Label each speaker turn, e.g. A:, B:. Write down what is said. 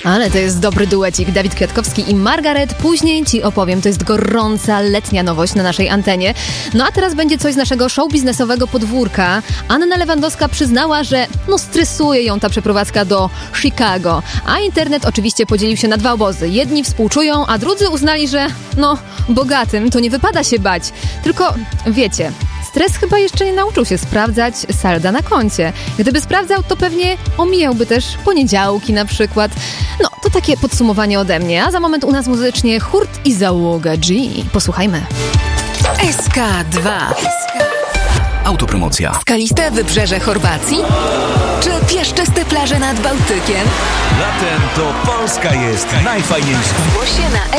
A: Ale to jest dobry duecik, Dawid Kwiatkowski i Margaret. Później ci opowiem, to jest gorąca letnia nowość na naszej antenie. No a teraz będzie coś z naszego show biznesowego podwórka. Anna Lewandowska przyznała, że stresuje ją ta przeprowadzka do Chicago. A internet oczywiście podzielił się na dwa obozy. Jedni współczują, a drudzy uznali, że bogatym to nie wypada się bać. Tylko wiecie, stres chyba jeszcze nie nauczył się sprawdzać salda na koncie. Gdyby sprawdzał, to pewnie omijałby też poniedziałki na przykład. No, to takie podsumowanie ode mnie. A za moment u nas muzycznie Hurt i Załoga G. Posłuchajmy.
B: SK2.
C: Autopromocja.
B: Skaliste wybrzeże Chorwacji? Czy piaszczyste plaże nad Bałtykiem?
C: Latem to Polska jest najfajniejsza.
B: Zgłoś się na